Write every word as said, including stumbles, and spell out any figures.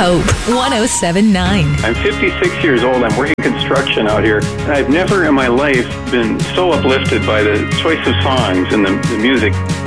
Hope, one oh seven point nine. I'm fifty-six years old. I'm working construction out here. I've never in my life been so uplifted by the choice of songs and the, the music.